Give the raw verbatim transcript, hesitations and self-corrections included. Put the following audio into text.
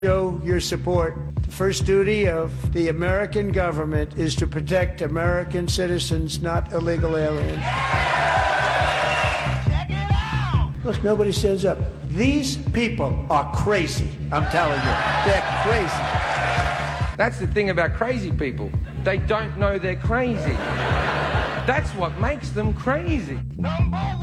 Show your support. The first duty of the American government is to protect American citizens, not illegal aliens. Check it out! Look, nobody stands up. These people are crazy. I'm telling you, they're crazy. That's the thing about crazy people. They don't know they're crazy. That's what makes them crazy.